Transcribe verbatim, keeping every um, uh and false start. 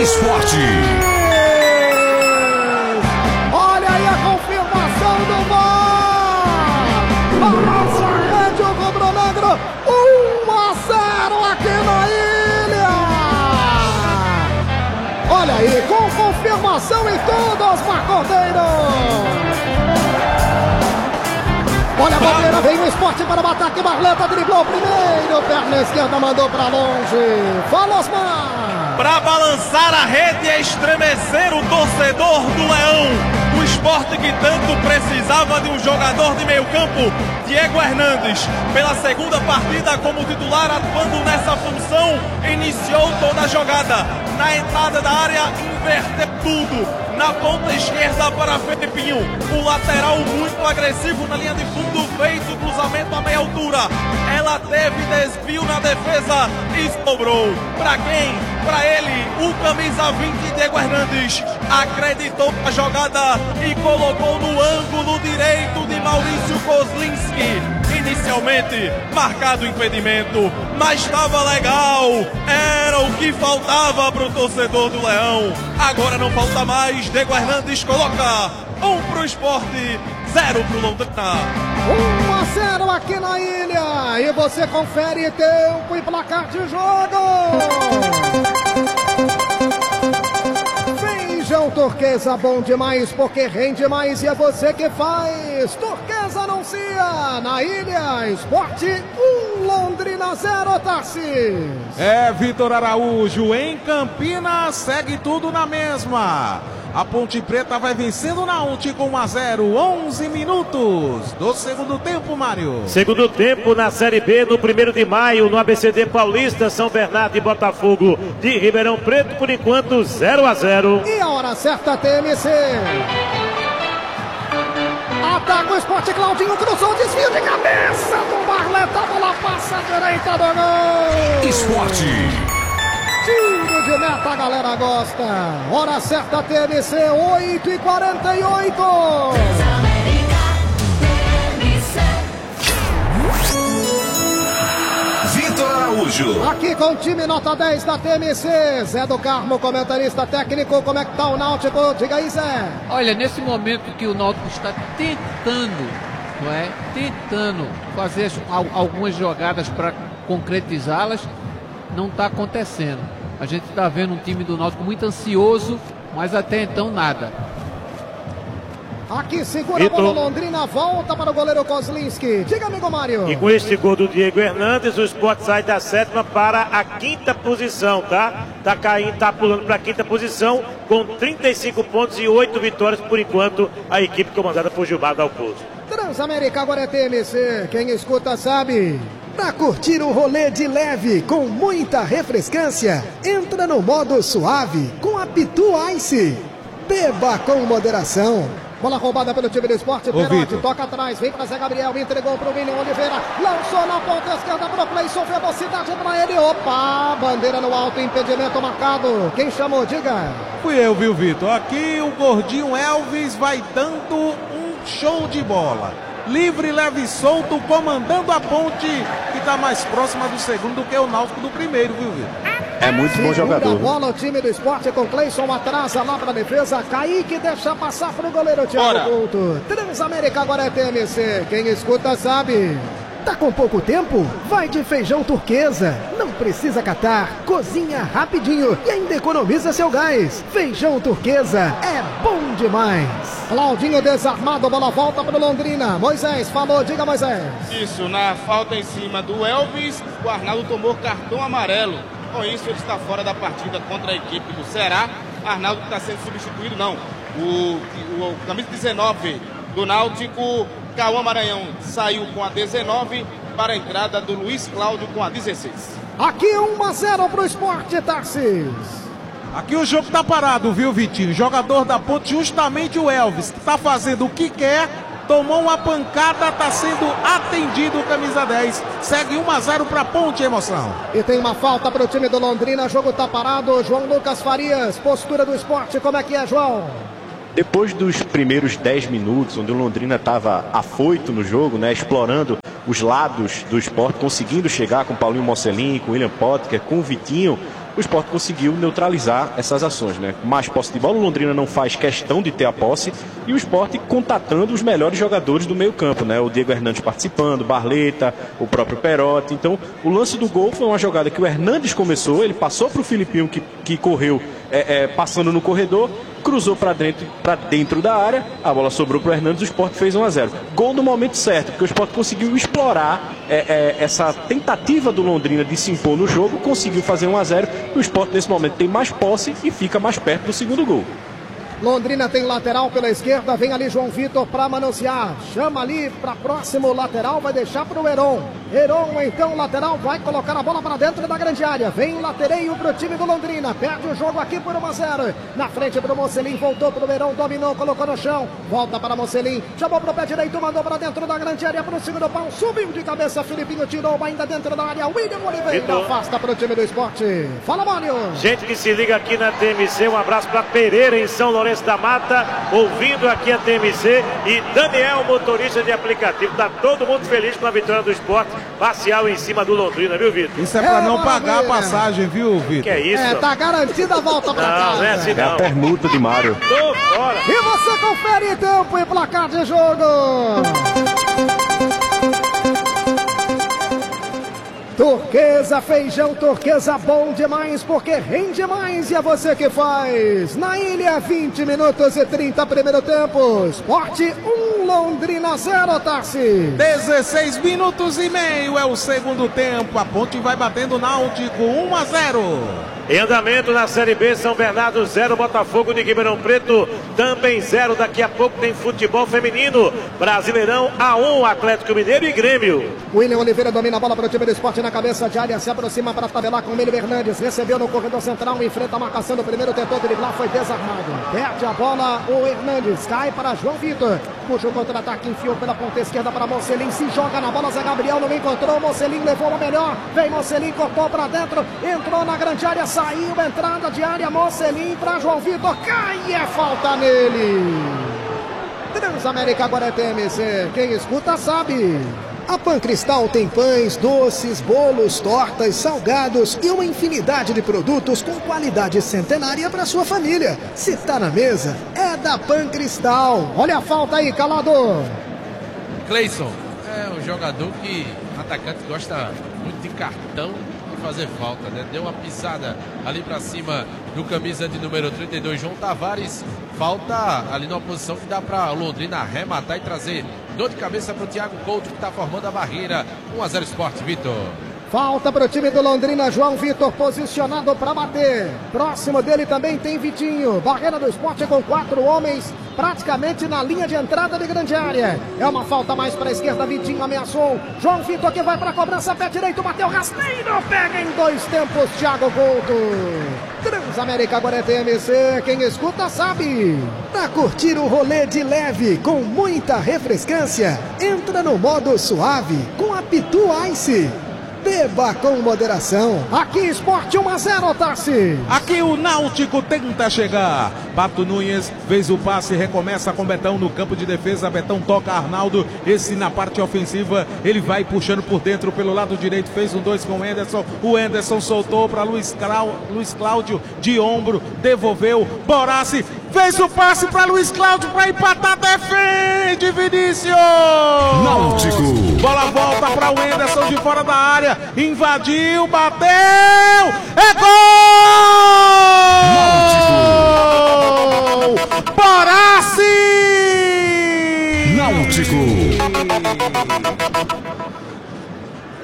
Esporte. Olha aí a confirmação do VAR. Balança a rede, o rubro-negro. um a zero aqui na ilha. Olha aí, com confirmação em todos, Marcordeiro. Olha a bandeira, vem o Esporte para o ataque, Barleta driblou primeiro, perna esquerda mandou para longe. Fala, Osmar! Para balançar a rede e estremecer o torcedor do Leão. O Esporte que tanto precisava de um jogador de meio campo, Diego Hernandes, pela segunda partida como titular, atuando nessa função, iniciou toda a jogada. Na entrada da área, inverteu tudo. Na ponta esquerda para Felipinho, o lateral muito agressivo na linha de fundo, feito cruzamento a meia altura. Ela teve desvio na defesa e sobrou. Para quem? Para ele, o camisa vinte, Diego Hernandes, acreditou na jogada e colocou no ângulo direito de Maurício Kozlinski. Inicialmente marcado o impedimento, mas estava legal, era o que faltava para o torcedor do Leão. Agora não falta mais, Diego Hernandes coloca um para o Esporte, zero para o Londrina. um a zero aqui na ilha, e você confere tempo e placar de jogo. Feijão Turquesa, bom demais porque rende mais e é você que faz. Turquesa anuncia na ilha, Esporte um, Londrina zero, Tarcísio. É, Vitor Araújo, em Campinas segue tudo na mesma. A Ponte Preta vai vencendo na Ute com um a zero, onze minutos do segundo tempo, Mário. Segundo tempo na Série B, no primeiro de maio, no A B C D Paulista, São Bernardo e Botafogo de Ribeirão Preto, por enquanto zero a zero. E a hora certa, T M C. Ataca o Esporte, Claudinho cruzou, desvio de cabeça do Barleta, a bola passa à direita do gol. Esporte. Tiro de meta, a galera gosta. Hora certa, T M C, oito e quarenta e oito. Vitor Araújo. Aqui com o time nota dez da T M C. Zé do Carmo, comentarista técnico. Como é que tá o Náutico? Diga aí, Zé. Olha, nesse momento que o Náutico está tentando, não é? Tentando fazer algumas jogadas para concretizá-las, não está acontecendo. A gente está vendo um time do Náutico muito ansioso, mas até então nada. Aqui segura a bola, Londrina, volta para o goleiro Kozlinski. Diga, amigo Mário. E com este gol do Diego Hernandes, o Sport sai da sétima para a quinta posição, tá? Tá caindo, tá pulando para a quinta posição com trinta e cinco pontos e oito vitórias por enquanto, a equipe comandada por Gilmar Dalpozo. Transamérica agora é T M C, quem escuta sabe. Pra curtir um rolê de leve com muita refrescância, entra no modo suave com a Pitu Ice. Beba com moderação. Bola roubada pelo time do Esporte, Perotti toca atrás, vem pra Zé Gabriel, entregou pro William Oliveira, lançou na ponta esquerda pro Cleison, velocidade pra ele, opa, bandeira no alto, impedimento marcado. Quem chamou, diga. Fui eu, viu, Vitor? Aqui o gordinho Elvis vai dando um show de bola. Livre, leve e solto, comandando a Ponte, que está mais próxima do segundo do que o Náutico do primeiro, viu, Vitor? É muito bom jogador. A bola o time do Esporte com Cleison, atrasa lá pra defesa, Kaique deixa passar pro goleiro Thiago Couto. Transamérica agora é T M C, quem escuta sabe. Tá com pouco tempo? Vai de Feijão Turquesa. Não precisa catar, cozinha rapidinho e ainda economiza seu gás. Feijão Turquesa é bom demais. Claudinho desarmado, bola volta pro Londrina. Moisés falou, diga Moisés. Isso, na falta em cima do Elvis, o Arnaldo tomou cartão amarelo. Com isso ele está fora da partida contra a equipe do Ceará. Arnaldo está sendo substituído, não. O, o, o camisa dezenove do Náutico, Cauã Maranhão, saiu com a dezenove para a entrada do Luiz Cláudio com a dezesseis. Aqui um a zero pro Esporte, Tarcísio. Aqui o jogo tá parado, viu, Vitinho? Jogador da Ponte, justamente o Elvis, que tá fazendo o que quer, tomou uma pancada, tá sendo atendido o camisa dez. Segue um a zero pra Ponte, emoção. E tem uma falta pro time do Londrina, jogo tá parado. João Lucas Farias, postura do Esporte, como é que é, João? Depois dos primeiros dez minutos, onde o Londrina estava afoito no jogo, né, explorando os lados do Esporte, conseguindo chegar com o Paulinho Mocelin, com o William Potker, com o Vitinho, o Sport conseguiu neutralizar essas ações, né? Mais posse de bola, o Londrina não faz questão de ter a posse e o Sport contatando os melhores jogadores do meio campo, né? O Diego Hernandes participando, Barleta, o próprio Perotti. Então, o lance do gol foi uma jogada que o Hernandes começou, ele passou para o Filipinho que, que correu é, é, passando no corredor, cruzou para dentro, para dentro da área, a bola sobrou para o Hernandes, o Sport fez um a zero. Gol no momento certo, porque o Sport conseguiu explorar é, é, essa tentativa do Londrina de se impor no jogo, conseguiu fazer um a zero, e o Sport nesse momento tem mais posse e fica mais perto do segundo gol. Londrina tem lateral pela esquerda, vem ali João Vitor para manusear, chama ali para próximo lateral, vai deixar para o Heron. Heron então lateral, vai colocar a bola para dentro da grande área, vem latereio para o time do Londrina, perde o jogo aqui por um a zero, na frente para o Mocelin, voltou para o Heron, dominou, colocou no chão, volta para Mocelin, chamou para o pé direito, mandou para dentro da grande área, para o segundo pau, subiu de cabeça, Filipinho tirou ainda dentro da área, William Oliveira afasta para o time do Sport. Fala, Mário! Gente que se liga aqui na T M C, um abraço para Pereira em São Lourenço da Mata, ouvindo aqui a T M C, e Daniel, motorista de aplicativo. Tá todo mundo feliz com a vitória do Sport, parcial em cima do Londrina, viu, Vitor? Isso é pra é não pagar a passagem, viu, Vitor? Que é isso? É, tá garantida a volta pra não, casa. Não, é assim não. É a permuta de Mário. Tô fora. E você confere tempo e placar de jogo. Turquesa, feijão turquesa bom demais porque rende mais e é você que faz. Na Ilha, vinte minutos e trinta primeiro tempo. Sport um, Londrina zero, Tassi. dezesseis minutos e meio é o segundo tempo. A Ponte vai batendo o Náutico um a zero. Em andamento na Série B, São Bernardo zero, Botafogo de Ribeirão Preto também zero. Daqui a pouco tem futebol feminino, Brasileirão A um, Atlético Mineiro e Grêmio. William Oliveira domina a bola para o time do Sport na cabeça de área, se aproxima para tabelar com o Milho Hernandes, recebeu no corredor central, enfrenta a marcação do primeiro, tentou driblar, foi desarmado. Perde a bola o Hernandes, cai para João Vitor, puxa o contra-ataque, enfiou pela ponta esquerda para Mocelin, se joga na bola, Zé Gabriel não encontrou, Mocelin levou a melhor, vem Mocelin, cortou para dentro, entrou na grande área, saiu, entrada de área, Mocelin para João Vitor, cai e é falta nele. Transamérica agora é T M C, quem escuta sabe. A Pancristal tem pães, doces, bolos, tortas, salgados e uma infinidade de produtos com qualidade centenária para sua família. Se tá na mesa, é da Pancristal. Olha a falta aí, Calado. Cleison é um jogador que atacante gosta muito de cartão e fazer falta, né? Deu uma pisada ali para cima do camisa de número trinta e dois, João Tavares. Falta ali numa posição que dá para Londrina arrematar e trazer dor de cabeça para o Thiago Couto, que está formando a barreira. um a zero Sport, Vitor. Falta para o time do Londrina, João Vitor posicionado para bater. Próximo dele também tem Vitinho. Barreira do Sport com quatro homens praticamente na linha de entrada de grande área. É uma falta mais para a esquerda, Vitinho ameaçou. João Vitor que vai para a cobrança, pé direito, bateu rasteiro, pega em dois tempos, Thiago Couto. Transamérica agora é T M C, quem escuta sabe. Para curtir o rolê de leve com muita refrescância, entra no modo suave com a Pitu Ice. Beba com moderação. Aqui Sport um a zero, Tassi. Aqui o Náutico tenta chegar. Pato Nunes fez o passe, recomeça com Betão no campo de defesa. Betão toca Arnaldo. Esse na parte ofensiva. Ele vai puxando por dentro pelo lado direito. Fez um dois com o Enderson. O Enderson soltou para Luiz, Luiz Cláudio de ombro. Devolveu. Borassi fez o passe para Luiz Cláudio para empatar. Defende Vinícius. Náutico. Bola volta para o Enderson de fora da área. Invadiu, bateu, é gol! Náutico! Borassi! Náutico!